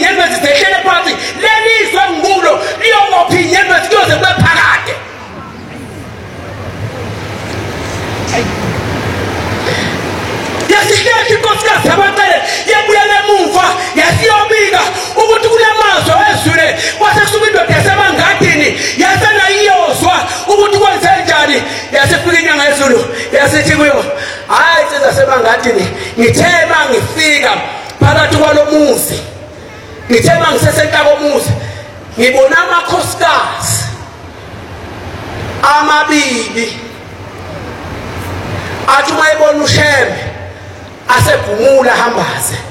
inyembezi zehlele phansi lelizwe ngulo liyongophi inyembezi kuyoze kube phakade. Yasihleli inkosikazi yabacele yebuyele emuva yasiyobika ukuthi kulamazwe wezule kwase kusuka indoda yasemangadini yasenayiyozwa ukuthi kwenzenjani. Yasefika inyanga yezulu yasithi kuyo, hayi insizwa yasemangadini, ngithe mangifika phakathi kwalomuzi, ngithe mangisesenta komuzi ngibona amakhosikazi amabili athi mayibona uShembe asegumula hambaze